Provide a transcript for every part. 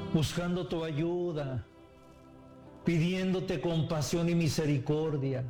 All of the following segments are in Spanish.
buscando tu ayuda, pidiéndote compasión y misericordia.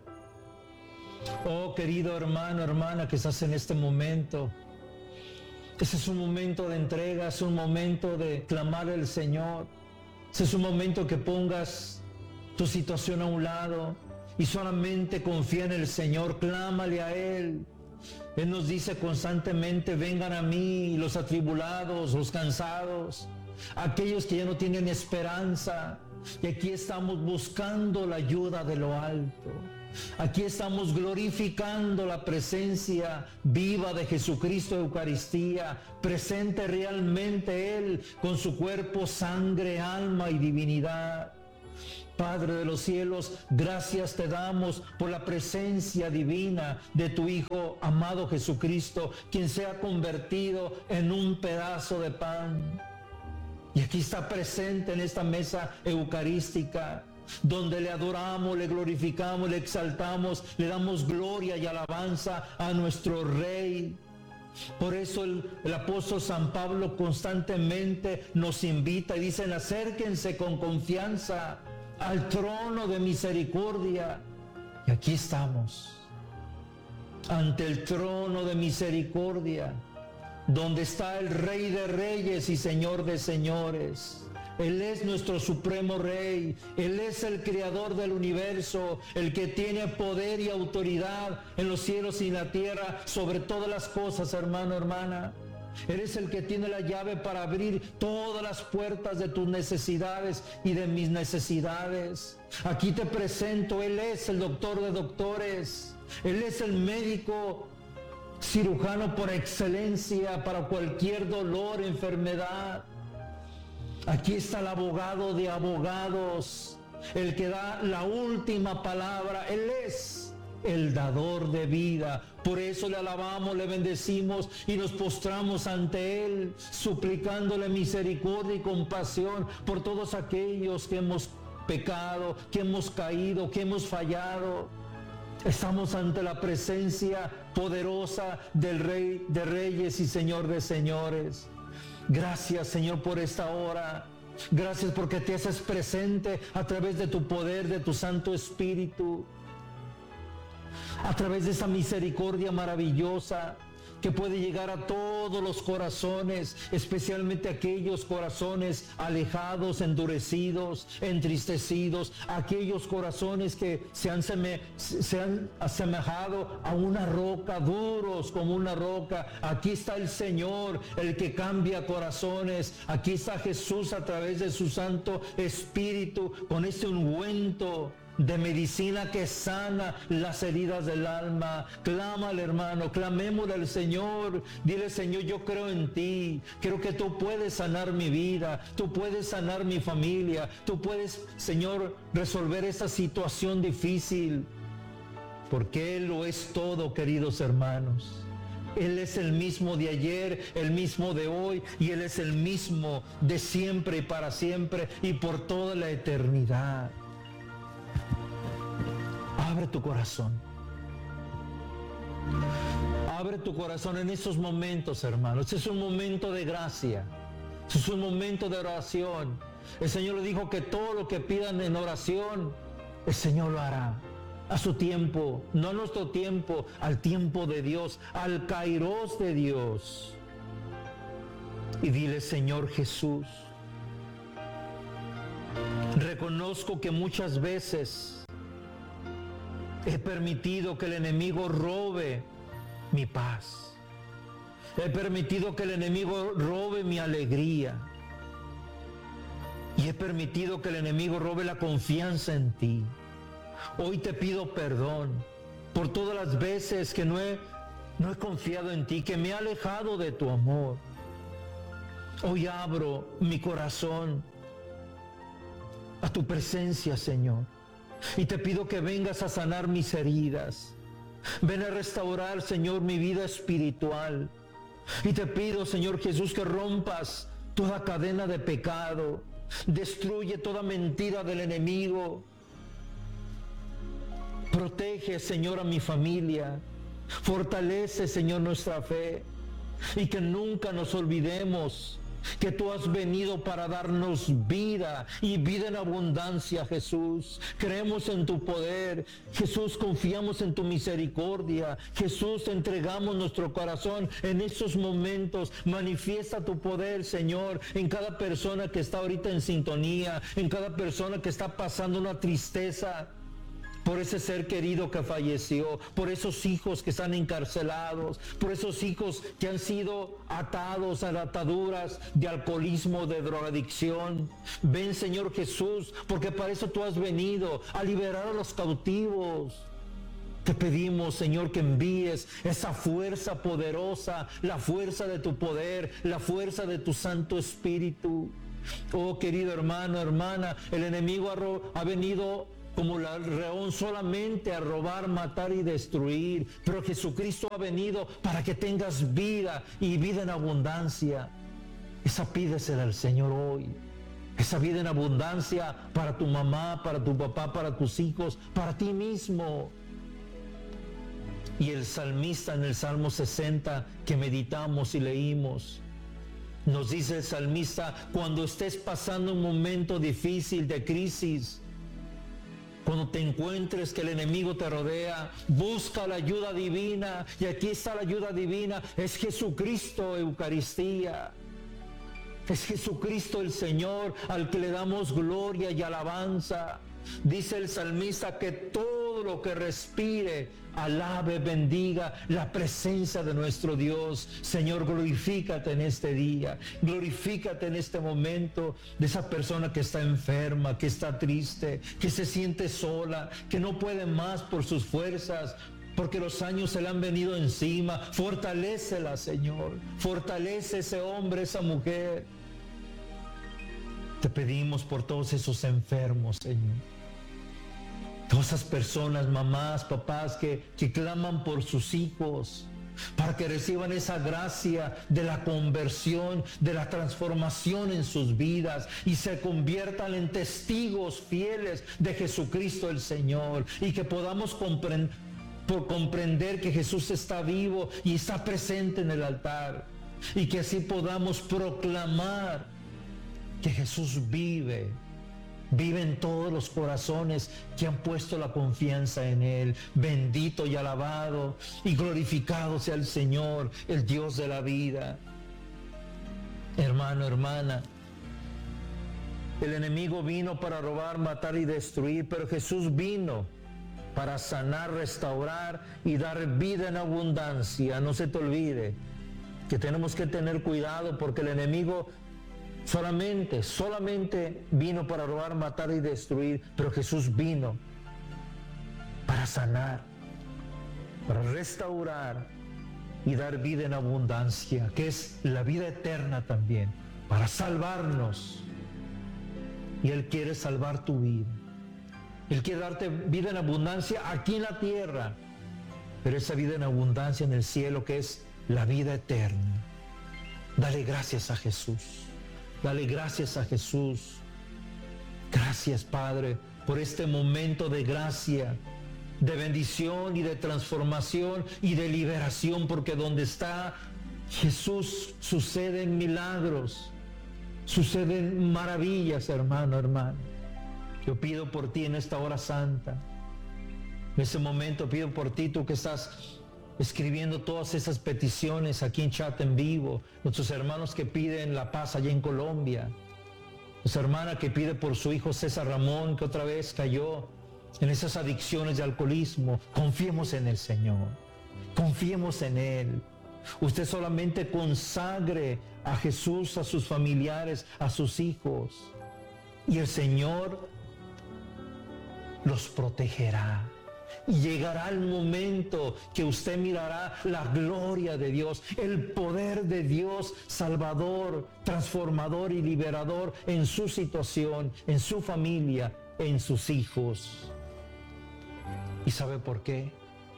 Oh, querido hermano, hermana que estás en este momento, ese es un momento de entrega, es un momento de clamar al Señor. Ese es un momento que pongas tu situación a un lado y solamente confía en el Señor, clámale a Él. Él nos dice constantemente: vengan a mí los atribulados, los cansados, aquellos que ya no tienen esperanza. Y aquí estamos buscando la ayuda de lo alto. Aquí estamos glorificando la presencia viva de Jesucristo de Eucaristía, presente realmente Él con su cuerpo, sangre, alma y divinidad. Padre de los cielos, gracias te damos por la presencia divina de tu Hijo amado Jesucristo, quien se ha convertido en un pedazo de pan. Y aquí está presente en esta mesa eucarística, donde le adoramos, le glorificamos, le exaltamos, le damos gloria y alabanza a nuestro Rey. Por eso el apóstol San Pablo constantemente nos invita y dice: acérquense con confianza al trono de misericordia. Y aquí estamos, ante el trono de misericordia, donde está el Rey de Reyes y Señor de Señores. Él es nuestro supremo Rey, Él es el creador del universo, el que tiene poder y autoridad en los cielos y en la tierra, sobre todas las cosas, hermano, hermana. Él es el que tiene la llave para abrir todas las puertas de tus necesidades y de mis necesidades. Aquí te presento, Él es el doctor de doctores, Él es el médico cirujano por excelencia para cualquier dolor, enfermedad. Aquí está el abogado de abogados, el que da la última palabra. Él es el dador de vida. Por eso le alabamos, le bendecimos y nos postramos ante Él, suplicándole misericordia y compasión por todos aquellos que hemos pecado, que hemos caído, que hemos fallado. Estamos ante la presencia poderosa del Rey de Reyes y Señor de Señores. Gracias, Señor, por esta hora. Gracias porque te haces presente a través de tu poder, de tu Santo Espíritu, a través de esa misericordia maravillosa que puede llegar a todos los corazones, especialmente aquellos corazones alejados, endurecidos, entristecidos, aquellos corazones que se han asemejado a una roca, duros como una roca. Aquí está el Señor, el que cambia corazones. Aquí está Jesús a través de su Santo Espíritu, con este ungüento de medicina que sana las heridas del alma. Clámale, hermano, clamémosle al Señor. Dile: Señor, yo creo en ti, creo que tú puedes sanar mi vida, tú puedes sanar mi familia, tú puedes, Señor, resolver esta situación difícil, porque Él lo es todo, queridos hermanos. Él es el mismo de ayer, el mismo de hoy, y Él es el mismo de siempre y para siempre y por toda la eternidad. Abre tu corazón. Abre tu corazón en estos momentos, hermanos. Este es un momento de gracia. Este es un momento de oración. El Señor le dijo que todo lo que pidan en oración, el Señor lo hará a su tiempo, no a nuestro tiempo, al tiempo de Dios, al kairos de Dios. Y dile: Señor Jesús, reconozco que muchas veces he permitido que el enemigo robe mi paz. He permitido que el enemigo robe mi alegría. Y he permitido que el enemigo robe la confianza en ti. Hoy te pido perdón por todas las veces que no he confiado en ti, que me he alejado de tu amor. Hoy abro mi corazón a tu presencia, Señor. Y te pido que vengas a sanar mis heridas. Ven a restaurar, Señor, mi vida espiritual. Y te pido, Señor Jesús, que rompas toda cadena de pecado. Destruye toda mentira del enemigo. Protege, Señor, a mi familia. Fortalece, Señor, nuestra fe. Y que nunca nos olvidemos que tú has venido para darnos vida y vida en abundancia, Jesús. Creemos en tu poder, Jesús, confiamos en tu misericordia. Jesús, entregamos nuestro corazón en estos momentos. Manifiesta tu poder, Señor, en cada persona que está ahorita en sintonía, en cada persona que está pasando una tristeza por ese ser querido que falleció, por esos hijos que están encarcelados, por esos hijos que han sido atados a ataduras de alcoholismo, de drogadicción. Ven, Señor Jesús, porque para eso tú has venido, a liberar a los cautivos. Te pedimos, Señor, que envíes esa fuerza poderosa, la fuerza de tu poder, la fuerza de tu Santo Espíritu. Oh, querido hermano, hermana, el enemigo ha venido como el león solamente a robar, matar y destruir. Pero Jesucristo ha venido para que tengas vida y vida en abundancia. Esa pídesela al Señor hoy. Esa vida en abundancia para tu mamá, para tu papá, para tus hijos, para ti mismo. Y el salmista en el Salmo 60 que meditamos y leímos, nos dice el salmista: cuando estés pasando un momento difícil de crisis, cuando te encuentres que el enemigo te rodea, busca la ayuda divina. Y aquí está la ayuda divina. Es Jesucristo, Eucaristía. Es Jesucristo el Señor, al que le damos gloria y alabanza. Dice el salmista que todo lo que respire alabe, bendiga la presencia de nuestro Dios. Señor, glorifícate en este día, glorifícate en este momento de esa persona que está enferma, que está triste, que se siente sola, que no puede más por sus fuerzas, porque los años se le han venido encima. Fortalécela, Señor, fortalece ese hombre, esa mujer. Te pedimos por todos esos enfermos, Señor. Todas esas personas, mamás, papás que claman por sus hijos, para que reciban esa gracia de la conversión, de la transformación en sus vidas y se conviertan en testigos fieles de Jesucristo el Señor, y que podamos comprender que Jesús está vivo y está presente en el altar, y que así podamos proclamar que Jesús vive en todos los corazones que han puesto la confianza en Él. Bendito y alabado y glorificado sea el Señor, el Dios de la vida. Hermano, hermana, el enemigo vino para robar, matar y destruir, pero Jesús vino para sanar, restaurar y dar vida en abundancia. No se te olvide que tenemos que tener cuidado, porque el enemigo solamente vino para robar, matar y destruir, pero Jesús vino para sanar, para restaurar y dar vida en abundancia, que es la vida eterna también, para salvarnos. Y Él quiere salvar tu vida. Él quiere darte vida en abundancia aquí en la tierra, pero esa vida en abundancia en el cielo, que es la vida eterna. Dale gracias a Jesús. Dale gracias a Jesús. Gracias, Padre, por este momento de gracia, de bendición y de transformación y de liberación, porque donde está Jesús suceden milagros, suceden maravillas, hermano, hermano. Yo pido por ti en esta hora santa. En ese momento pido por ti, tú que estás escribiendo todas esas peticiones aquí en chat en vivo, nuestros hermanos que piden la paz allá en Colombia, nuestra hermana que pide por su hijo César Ramón, que otra vez cayó en esas adicciones de alcoholismo. Confiemos en el Señor, confiemos en Él. Usted solamente consagre a Jesús, a sus familiares, a sus hijos, y el Señor los protegerá. Y llegará el momento que usted mirará la gloria de Dios, el poder de Dios salvador, transformador y liberador en su situación, en su familia, en sus hijos. ¿Y sabe por qué?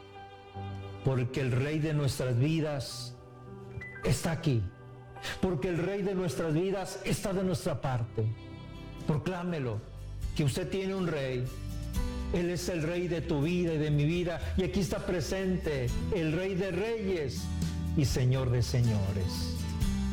Porque el Rey de nuestras vidas está aquí. Porque el Rey de nuestras vidas está de nuestra parte. Proclámelo, que usted tiene un Rey. Él es el Rey de tu vida y de mi vida. Y aquí está presente el Rey de Reyes y Señor de Señores.